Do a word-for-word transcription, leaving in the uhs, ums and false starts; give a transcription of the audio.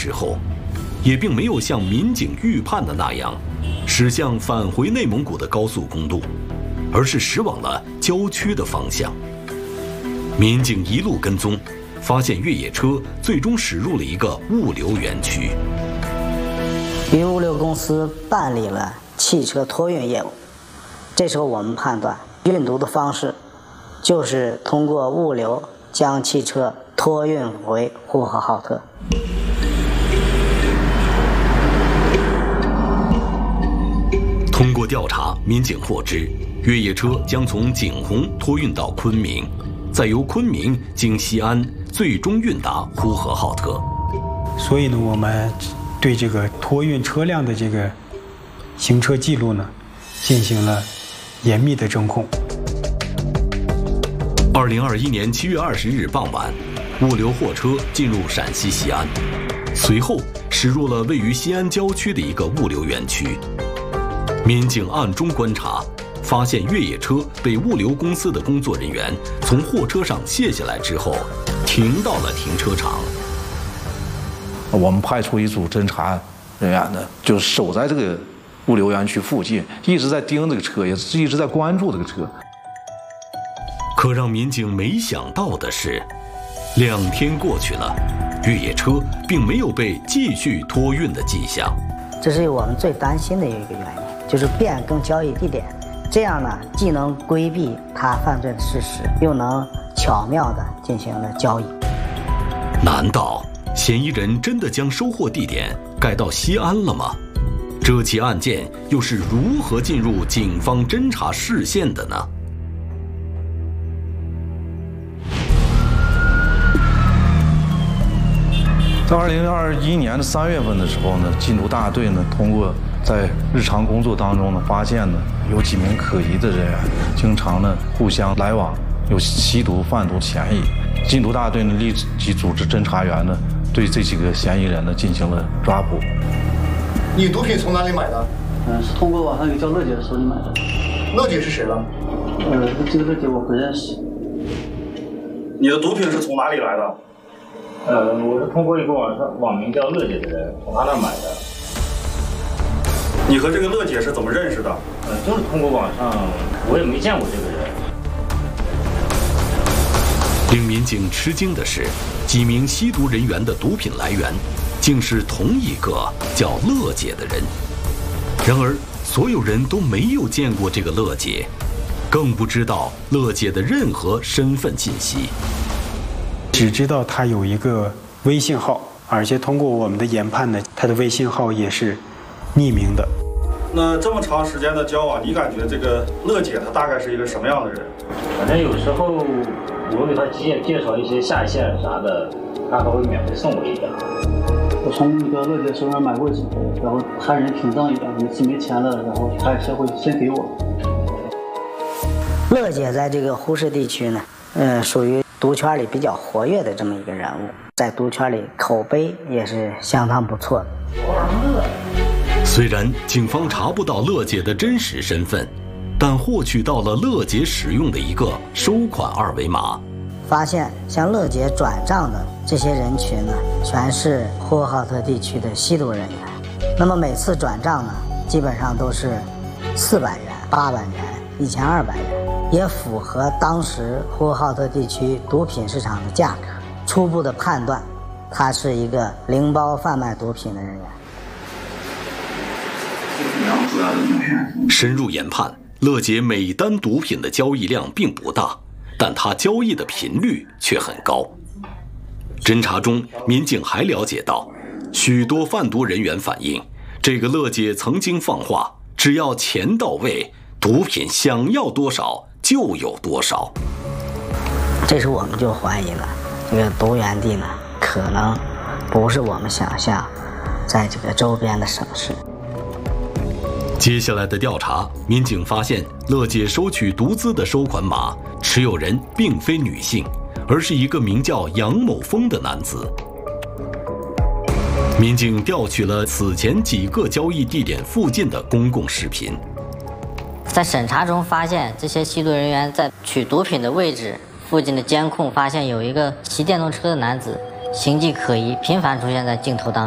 之后，也并没有像民警预判的那样驶向返回内蒙古的高速公路，而是驶往了郊区的方向。民警一路跟踪，发现越野车最终驶入了一个物流园区。 与物流公司办理了汽车托运业务，这时候我们判断运毒的方式就是通过物流将汽车托运回呼和浩特。 通过调查，民警获知越野车将从景洪托运到昆明，再由昆明经西安，最终运达呼和浩特。 所以呢，我们对这个托运车辆的这个行车记录呢，进行了严密的侦控。 二零二一年七月二十日傍晚，物流货车进入陕西西安，随后驶入了位于西安郊区的一个物流园区。民警暗中观察，发现越野车被物流公司的工作人员从货车上卸下来之后，停到了停车场。 我们派出一组侦查人员呢，就守在这个物流园区附近，一直在盯这个车，也是一直在关注这个车。 可让民警没想到的是，两天过去了，越野车并没有被继续托运的迹象。 这是我们最担心的一个原因，就是变更交易地点，这样呢，既能规避他犯罪的事实，又能巧妙地进行了交易。 难道嫌疑人真的将收货地点改到西安了吗？这起案件又是如何进入警方侦查视线的呢？ 在二零二一年的三月份的时候呢，禁毒大队呢通过在日常工作当中呢，发现呢有几名可疑的人员，经常呢互相来往，有吸毒贩毒嫌疑。禁毒大队呢立即组织侦查员呢，对这几个嫌疑人呢进行了抓捕。 你毒品从哪里买的？ 嗯，是通过网上一个叫乐姐的手里买的。 乐姐是谁了？ 呃，这个乐姐我不认识。 你的毒品是从哪里来的？ 呃，我是通过一个网上网名叫乐姐的人从他那买的。 你和这个乐姐是怎么认识的？ 呃，就是通过网上，我也没见过这个人。 令民警吃惊的是，几名吸毒人员的毒品来源，竟是同一个叫乐姐的人。然而，所有人都没有见过这个乐姐，更不知道乐姐的任何身份信息。 只知道他有一个微信号，而且通过我们的研判呢，他的微信号也是匿名的。 那这么长时间的交往，你感觉这个乐姐她大概是一个什么样的人？ 反正有时候我给她介介绍一些下线啥的，她还会免费送我一点。 我从那个乐姐手上买过几回，然后她人挺仗义的，每次没钱了，然后她也会先给我。 乐姐在这个呼市地区呢，呃，属于毒圈里比较活跃的这么一个人物，在毒圈里口碑也是相当不错的。 虽然警方查不到乐姐的真实身份，但获取到了乐姐使用的一个收款二维码， 发现向乐姐转账的这些人群呢，全是呼和浩特地区的吸毒人员。那么每次转账呢，基本上都是四百元、八百元、一千二百元，也符合当时呼和浩特地区毒品市场的价格。初步的判断，他是一个零包贩卖毒品的人员。 深入研判，乐姐每单毒品的交易量并不大，但她交易的频率却很高。侦查中，民警还了解到，许多贩毒人员反映，这个乐姐曾经放话，只要钱到位，毒品想要多少就有多少。 这时我们就怀疑了，这个毒源地呢，可能不是我们想象在这个周边的省市。 接下来的调查，民警发现乐姐收取毒资的收款码持有人并非女性，而是一个名叫杨某峰的男子。民警调取了此前几个交易地点附近的公共视频， 在审查中发现，这些吸毒人员在取毒品的位置附近的监控发现有一个骑电动车的男子，形迹可疑，频繁出现在镜头当中。